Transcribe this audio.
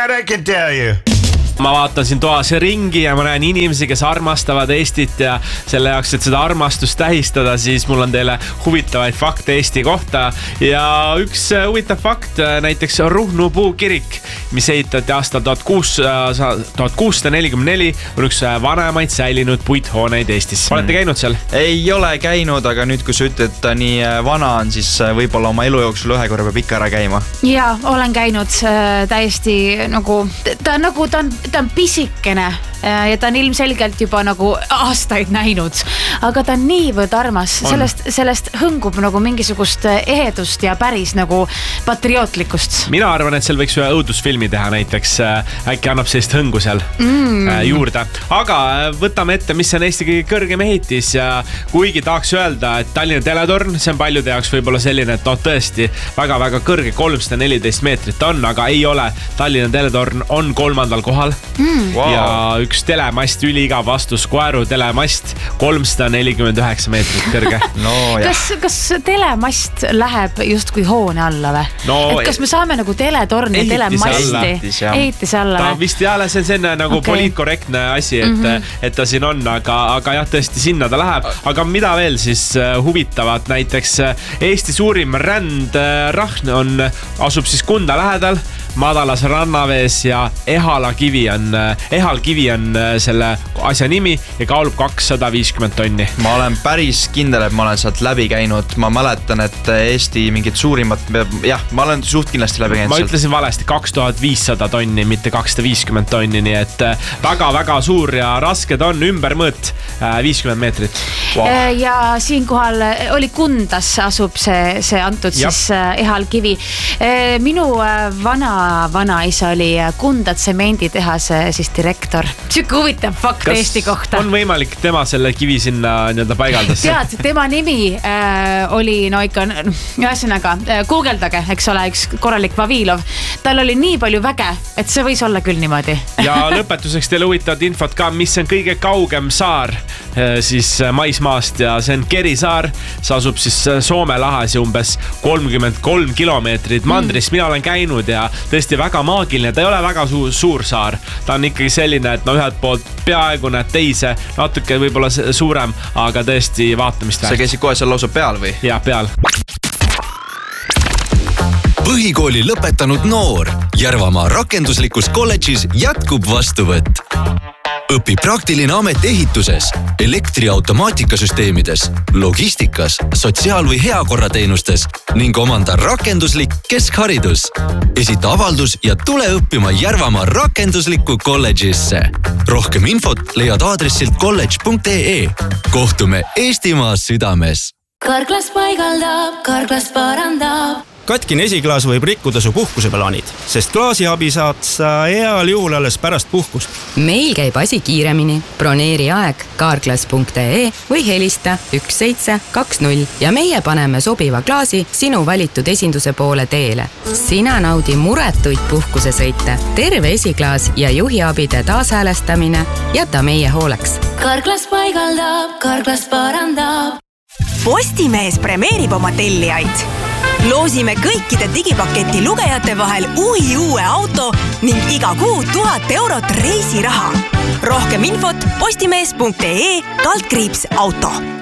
That I can tell you. Ma vaatan siin toas ringi ja ma näen inimesi, kes armastavad Eestit ja selle jaoks, et seda armastust tähistada, siis mul on teile huvitavaid fakte Eesti kohta. Ja üks huvitav fakt, näiteks Ruhnu puukirik, mis ehitati aastal 1644, on üks vanemaid säilinud puithooneid Eestis. Olete käinud seal? Ei ole käinud, aga nüüd kui sa ütled, et ta nii vana on, siis võib-olla oma elu jooksul ühe korra peab ikka ära käima. Ja, olen käinud täiesti nagu, ta on pisikene ja ta on ilmselgelt juba nagu aastaid näinud, aga ta on niivõrd armas, sellest hõngub nagu mingisugust ehedust ja päris nagu patriootlikust. Mina arvan, et seal võiks ühe õudusfilmi teha näiteks, äkki annab sellist hõngu seal juurde. Aga võtame ette, mis on Eesti kõige kõrgem ehitis ja kuigi tahaks öelda, et Tallinna teletorn, see on paljude jaoks võib-olla selline, et tõesti väga-väga kõrge, 314 meetrit on, aga ei ole. Tallinna teletorn on 3. kohal ja üks telemast, üliigav vastus, Koeru telemast, 349 meetrit kõrge. Kas telemast läheb justkui hoone alla või? Kas me saame nagu teletorni ja telemasti ehitise alla või? Ta vist jälle see on nagu poliitkorrektne asi, et ta siin on, aga jah, tõesti sinna ta läheb. Aga mida veel siis huvitavat, näiteks Eesti suurim rändrahn asub siis Kunda lähedal, madalas rannavees ja Ehalkivi on selle asja nimi ja kaalub 250 tonni. Ma olen päris kindel, et ma olen sealt läbi käinud. Ma mäletan, et Eesti mingid suurimat, ma olen suht kindlasti läbi käinud. Ma ütlesin valesti, 2500 tonni, mitte 250 tonni, nii et väga-väga suur ja rasked on, ümbermõõt 50 meetrit. Ja siinkohal oli Kundas asub see antud siis Ehalkivi. Minu vanaisa oli Kunda tsemenditehase siis direktor. Sükku huvitav fakt Eesti kohta. On võimalik tema selle kivi sinna nii-öelda paigaldas? Tead, tema nimi oli ühesõnaga, guugeldage, eks ole, üks korralik Vavilov. Tal oli nii palju väge, et see võis olla küll niimoodi. Ja lõpetuseks teile huvitavad infot ka, mis on kõige kaugem saar siis maismaast ja see on Kerisaar. See asub siis Soome lahes ja umbes 33 kilomeetrit mandrist. Mina olen käinud ja tõesti väga maagiline. Ta ei ole väga suur saar. Ta on ikkagi selline, et ühelt poolt peaaegu näed teise, natuke võib-olla suurem, aga tõesti vaatamist väärt. Sa käisid kohe seal lausa peal või? Ja, peal. Põhikooli lõpetanud noor. Järvamaa rakenduslikus kolledžis jätkub vastuvõtt. Õpi praktiline amet ehituses, elektriautomaatikasüsteemides, logistikas, sotsiaal- või heakorrateenustes ning omanda rakenduslik keskharidus. Esita avaldus ja tule õppima Järvamaa rakenduslikku kolledžisse. Rohkem infot leiad aadressilt kolledž.ee. Kohtume Eestimaas südames. Karklas paigaldab, Karklas parandab. Katkine esiklaas võib rikkuda su puhkuseplaanid, sest klaasiabi saad sa heal juhul alles pärast puhkust. Meil käib asi kiiremini. Broneeri aeg karklas.ee või helista 1720 ja meie paneme sobiva klaasi sinu valitud esinduse poole teele. Sina naudi muretuid puhkusesõite, terve esiklaas ja juhiabide taashäälestamine jäta meie hooleks. Karklas paigaldab, Karklas parandab. Postimees premeerib oma tellijaid. Loosime kõikide digipaketi lugejate vahel uue auto ning iga kuu 1000 eurot reisiraha. Rohkem infot postimees.ee/auto.